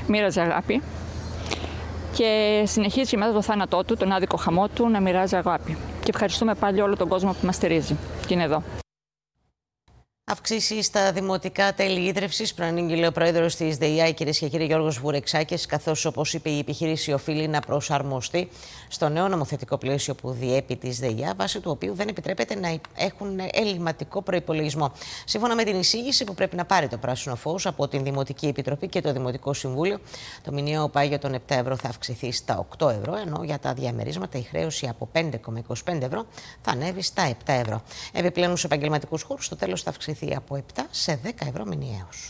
μοίραζε αγάπη και συνεχίζει και μετά το θάνατό του, τον άδικο χαμό του, να μοιράζει αγάπη. Και ευχαριστούμε πάλι όλο τον κόσμο που μας στηρίζει και είναι εδώ. Αυξήσεις στα δημοτικά τέλη ίδρυυσης προανήγγειλε ο πρόεδρος της ΔΕΙΑ, κυρίες και κύριοι, Γιώργος Βουρεξάκης, καθώς, όπως είπε, η επιχείρηση οφείλει να προσαρμοστεί στο νέο νομοθετικό πλαίσιο που διέπει της ΔΕΙΑ, βάσει του οποίου δεν επιτρέπεται να έχουν ελληματικό προϋπολογισμό. Σύμφωνα με την εισήγηση που πρέπει να πάρει το πράσινο φως από την Δημοτική Επιτροπή και το Δημοτικό Συμβούλιο, το μηνιαίο πάγιο των 7 ευρώ θα αυξηθεί στα 8 ευρώ, ενώ για τα διαμερίσματα η χρέωση από 5,25 ευρώ θα ανέβει στα 7 ευρώ. Επιπλέον, στους επαγγελματικούς χώρους το τέλος θα αυξηθεί από 7 σε 10 ευρώ μηνιαίως.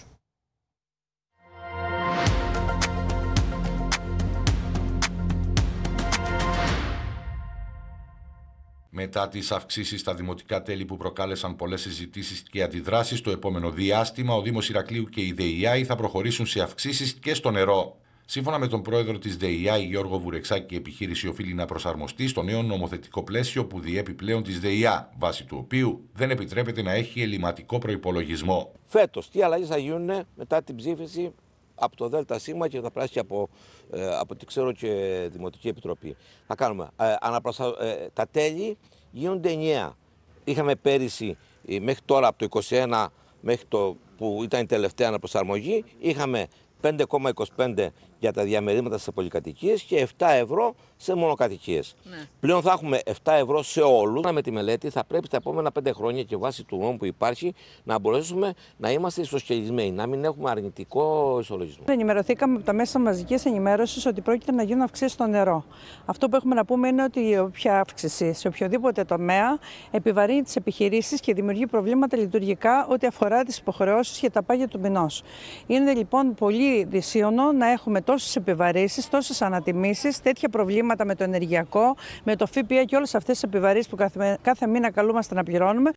Μετά τις αυξήσεις στα δημοτικά τέλη που προκάλεσαν πολλές συζητήσεις και αντιδράσεις, το επόμενο διάστημα ο Δήμος Ηρακλείου και η ΔΕΙΑ θα προχωρήσουν σε αυξήσεις και στο νερό. Σύμφωνα με τον πρόεδρο της ΔΕΙΑ, Γιώργο Βουρεξάκη, η επιχείρηση οφείλει να προσαρμοστεί στο νέο νομοθετικό πλαίσιο που διέπει πλέον της ΔΕΙΑ, βάσει του οποίου δεν επιτρέπεται να έχει ελληματικό προϋπολογισμό. Φέτος, τι αλλαγές θα γίνουν μετά την ψήφιση από το ΔΣ και θα περάσει από ό,τι ξέρω και Δημοτική Επιτροπή. Θα κάνουμε. Τα τέλη γίνονται 9. Είχαμε πέρυσι μέχρι τώρα από το 21 μέχρι το που ήταν η τελευταία αναπροσαρμογή, είχαμε 5,25 για τα διαμερίσματα στις πολυκατοικίες και 7 ευρώ σε μονοκατοικίες. Ναι. Πλέον θα έχουμε 7 ευρώ σε όλους. Με τη μελέτη θα πρέπει τα επόμενα 5 χρόνια και βάσει του νόμου που υπάρχει να μπορέσουμε να είμαστε ισοσκελισμένοι, να μην έχουμε αρνητικό ισολογισμό. Ενημερωθήκαμε από τα μέσα μαζικής ενημέρωσης ότι πρόκειται να γίνουν αυξήσεις στο νερό. Αυτό που έχουμε να πούμε είναι ότι όποια αύξηση σε οποιοδήποτε τομέα επιβαρύνει τις επιχειρήσεις και δημιουργεί προβλήματα λειτουργικά ό,τι αφορά τις υποχρεώσεις και τα πάγια του μηνός. Είναι λοιπόν πολύ δυσίωνο να έχουμε τόσες επιβαρύσεις, τόσες ανατιμήσεις, τέτοια προβλήματα με το ενεργειακό, με το ΦΠΑ και όλες αυτές τις επιβαρύσεις που κάθε μήνα καλούμαστε να πληρώνουμε.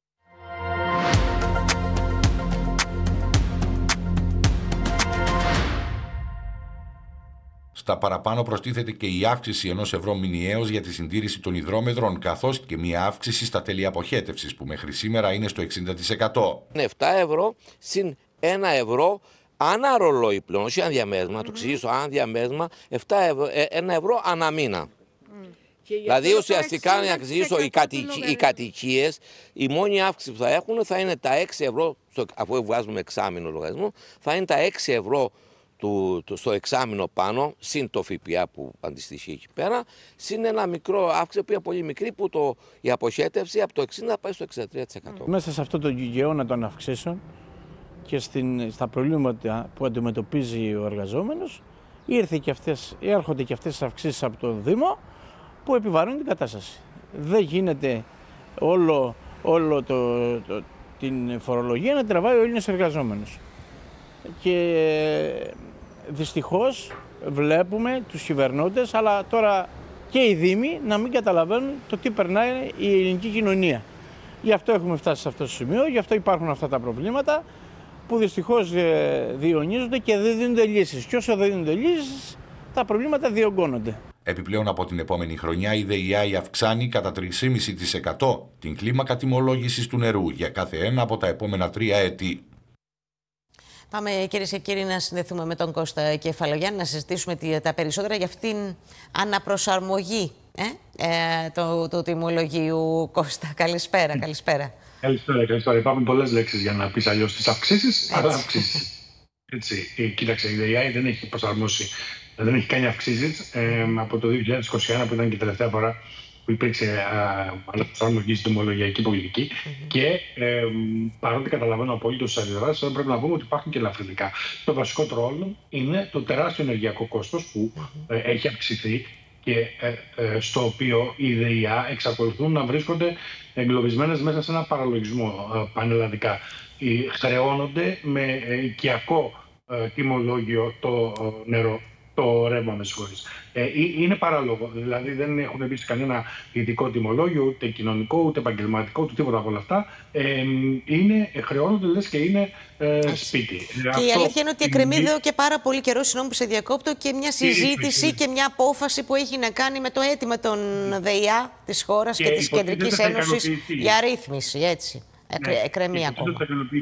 Στα παραπάνω προστίθεται και η αύξηση 1 ευρώ μηνιαίως για τη συντήρηση των υδρόμετρων, καθώς και μια αύξηση στα τέλη αποχέτευσης που μέχρι σήμερα είναι στο 60%. Είναι 7 ευρώ συν 1 ευρώ ανά ρολόι πλέον, όχι αν διαμέρισμα, να το εξηγήσω, αν διαμέρισμα, 1 ευρώ ανά μήνα. Δηλαδή ουσιαστικά να εξηγήσω οι κατοικίες, η μόνη αύξηση που θα έχουν θα είναι τα 6 ευρώ, αφού βγάζουμε εξάμηνο λογαριασμό, θα είναι τα 6 ευρώ στο εξάμηνο πάνω, συν το ΦΠΑ που αντιστοιχεί εκεί πέρα, συν ένα μικρό αύξηση που είναι πολύ μικρή που η αποχέτευση από το 60% πάει στο 63%. Μέσα σε αυτό το γεγαιώνα των αυξήσεων και στα προβλήματα που αντιμετωπίζει ο εργαζόμενος, έρχονται και αυτές τις αυξήσεις από το Δήμο που επιβαρύνουν την κατάσταση. Δεν γίνεται όλο την φορολογία να τραβάει ο Έλληνας εργαζόμενος. Και δυστυχώς βλέπουμε τους κυβερνώντες, αλλά τώρα και οι Δήμοι να μην καταλαβαίνουν το τι περνάει η ελληνική κοινωνία. Γι' αυτό έχουμε φτάσει σε αυτό το σημείο, γι' αυτό υπάρχουν αυτά τα προβλήματα που δυστυχώς διονύζονται και δεν δίνονται λύσεις. Και όσο δεν δίνονται λύσεις, τα προβλήματα διωγγώνονται. Επιπλέον, από την επόμενη χρονιά η ΔΕΙΑ αυξάνει κατά 3,5% την κλίμακα τιμολόγησης του νερού για κάθε ένα από τα επόμενα 3 έτη. Πάμε, κυρίες και κύριοι, να συνδεθούμε με τον Κώστα Κεφαλογιάννη να συζητήσουμε τα περισσότερα για αυτήν αναπροσαρμογή του τιμολογίου. Κώστα, καλησπέρα. Καλησπέρα. Υπάρχουν πολλές λέξεις για να πεις αλλιώς τις αυξήσεις, αλλά αυξήσεις. Έτσι, κοίταξε, η ΔΕΙΑ δεν έχει προσαρμόσει, δεν έχει κάνει αυξήσεις από το 2021 που ήταν και η τελευταία φορά που υπήρξε αναπροσαρμογή στην τιμολογιακή πολιτική και παρότι καταλαβαίνω απολύτως τις αντιδράσεις, πρέπει να πούμε ότι υπάρχουν και ελαφρυντικά. Το βασικό τρόλο είναι το τεράστιο ενεργειακό κόστος που έχει αυξηθεί και στο οποίο οι ΔΕΙΑ εξακολουθούν να βρίσκονται εγκλωβισμένες μέσα σε ένα παραλογισμό πανελλαδικά. Χρεώνονται με οικιακό τιμολόγιο το νερό, το ρεύμα, με συγχωρείς. Είναι παράλογο. Δηλαδή δεν έχουν μπει σε κανένα ειδικό τιμολόγιο, ούτε κοινωνικό, ούτε επαγγελματικό, ούτε τίποτα από όλα αυτά. Χρεώνονται λες και είναι σπίτι. Και η αλήθεια είναι ότι εκκρεμεί εδώ και πάρα πολύ καιρό, συγγνώμη που σε διακόπτω, και μια συζήτηση και μια απόφαση που έχει να κάνει με το αίτημα των ΔΕΙΑ της χώρας και της Κεντρικής Ένωσης για ρύθμιση. Έτσι. Εκκρεμεί ακόμα.